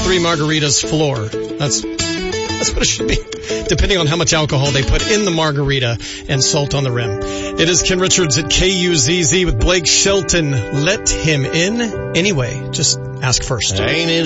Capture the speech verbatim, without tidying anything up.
three margaritas floor. That's that's what it should be, depending on how much alcohol they put in the margarita and salt on the rim. It is Ken Richards at K U Z Z with Blake Shelton. Let him in anyway. Just ask first. Ain't it